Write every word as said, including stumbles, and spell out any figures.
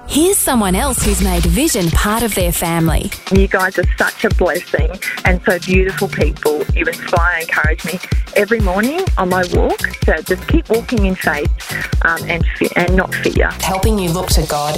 Here's someone else who's made Vision part of their family. You guys are such a blessing and so beautiful people. You inspire and encourage me every morning on my walk. So just keep walking in faith um, and, fe- and not fear. Helping you look to God